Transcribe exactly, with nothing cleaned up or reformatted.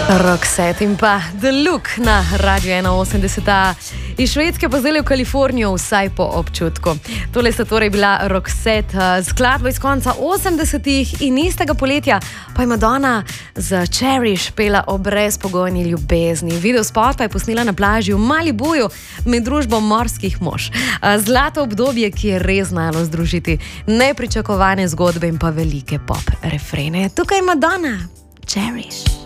Roxette in pa The Look na Radio ena osemdeset. Iz Švedske pa zdaj v Kalifornijo, vsaj po občutku. Tole sta torej bila Roxette, skladba iz konca osemdesetih in istega poletja pa je Madonna z Cherish pela o brezpogojni ljubezni. Video spot pa je posnela na plaži v Malibuju med družbo morskih mož. Zlato obdobje, ki je res znalo združiti nepričakovane zgodbe in pa velike pop refrene. Tukaj je Madonna, Cherish.